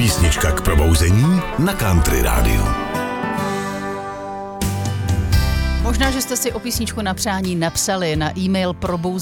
Písnička k probouzení na Country rádiu. Možná, že jste si o písničku na přání napsali na e-mail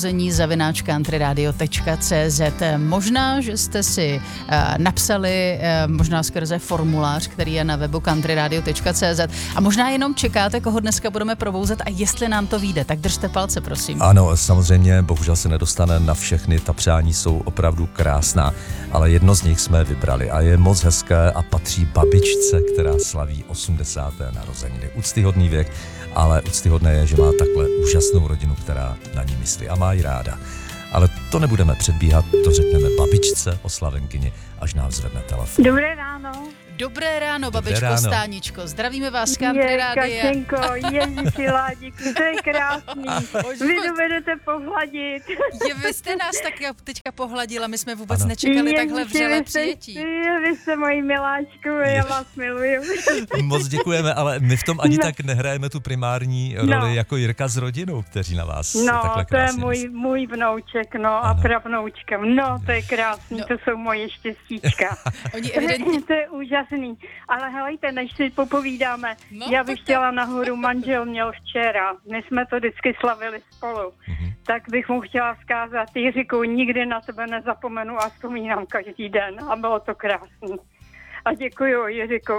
probouzení@countryradio.cz. Možná, že jste si napsali možná skrze formulář, který je na webu countryradio.cz, a možná jenom čekáte, koho dneska budeme probouzet a jestli nám to vyjde, tak držte palce, prosím. Ano, samozřejmě, bohužel se nedostane na všechny, ta přání jsou opravdu krásná, ale jedno z nich jsme vybrali a je moc hezké a patří babičce, která slaví 80. narozeniny. Úctyhodný věk, ale úctyhodné je, že má takhle úžasnou rodinu, která na ní myslí a má ji ráda. Ale to nebudeme předbíhat, to řekneme babičce, oslavenkyni, až nám zvedne telefon. Dobré ráno. Dobré ráno, babičko Stáničko. Zdravíme vás z Country rádia. Kačenko, ježiši Ládiku, to je krásný. Vy dovedete pohladit. Vy jste nás tak teďka pohladila, my jsme vůbec nečekali takhle vřelé přijetí. Vy jste mojí miláčku, já vás miluju. Moc děkujeme, ale my v tom ani tak nehrajeme tu primární roli jako Jirka s rodinou, kteří na vás takhle krásně. To je můj vnouček, a pravnoučka. To je krásný, to jsou moje štěstíčka. Oni evidentně... To je úžasný. Ale helejte, než si popovídáme, já bych chtěla nahoru, manžel měl včera, my jsme to vždycky slavili spolu, tak bych mu chtěla vzkázat, Jiříku, nikdy na tebe nezapomenu a vzpomínám každý den a bylo to krásný. A děkuju, Jiříku.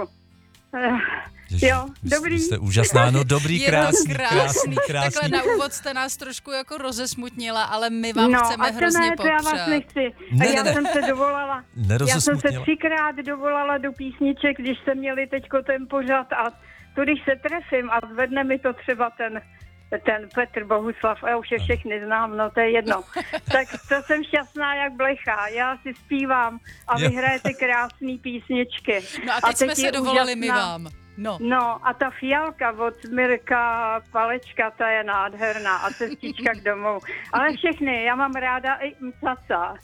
Jo, dobrý. Jste úžasná, dobrý, krásný. Takhle na úvod jste nás trošku jako rozesmutnila, ale my vám chceme hrozně popřát. Já vás nechci. Já jsem se dovolala. Já jsem se 3krát dovolala do písniček, když jsme měli teďko ten pořad a to, když se trefím a zvedne mi to třeba ten Petr Bohuslav, já už je všechny znám, to je jedno. Tak to jsem šťastná jak blecha. Já si zpívám a vy hrajete krásný písničky. No a teď jsme se dovolali my vám. No a ta fialka od Mirka Palečka, ta je nádherná a cestička k domů. Ale všechny, já mám ráda i mcaca.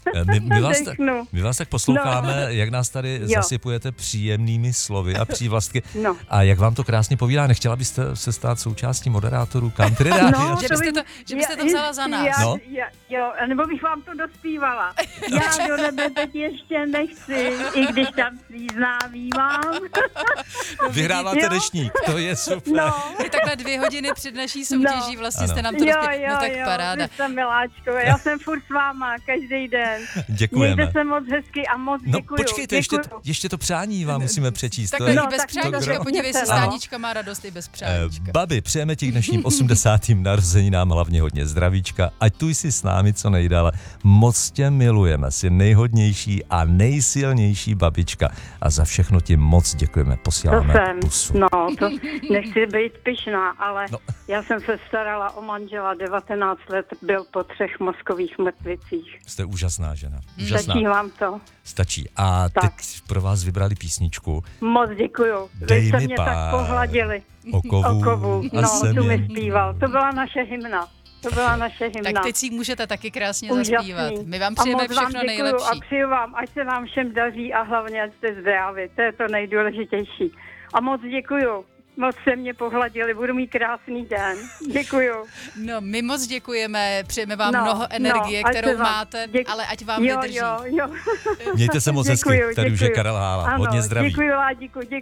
My vás tak posloucháme, jak nás tady zasypujete příjemnými slovy a přívlastky. A jak vám to krásně povídá, nechtěla byste se stát součástí moderátorů Country rádia? Že byste to vzala za nás. Jo, nebo bych vám to dospívala. Já do nebe teď ještě nechci, i když tam svý známý mám. Vyhráváte deštník, to je super. Vy takhle 2 hodiny před naší soutěží vlastně jste nám to tak paráda. Vy jste miláčko, já jsem furt s váma každý den. Děkujeme. Mějte se moc hezky a moc děkuju. Počkejte, ještě to přání vám musíme přečíst. Takhle i bez přáníčka, podívej se, Stánička má radost i bez přáníčka. Babi, přejeme ti k dnešním 80. narozeninám hlavně hodně zdravíčka, ať tu jsi s námi co nejdále. Moc tě milujeme, jsi nejhodnější a nejsilnější babička a za všechno ti moc děkujeme, posíláme pusu. To nechci být pyšná, ale já jsem se starala o manžela 19 let, byl po 3 mozkových mrtvicích. Jste úžasná žena. Úžasná. Stačí vám to? Stačí. A teď pro vás vybrali písničku. Moc děkuju. Vy jste mě tak pohladili. Okovu. Tu mi zpíval. To byla naše hymna. Tak teď si můžete taky krásně zaspívat. My vám přejeme všechno nejlepší. A přeju vám, ať se vám všem daří a hlavně, ať jste zdraví. To je to nejdůležitější. A moc děkuju. Moc se mě pohladili, budu mít krásný den. Děkuju. My moc děkujeme, přejeme vám mnoho energie, kterou máte, ale ať vám vydrží. Jo. Mějte se moc hezky, tady už je Karel Hála. Hodně zdraví. Děkuju, Ládiku, děkuju.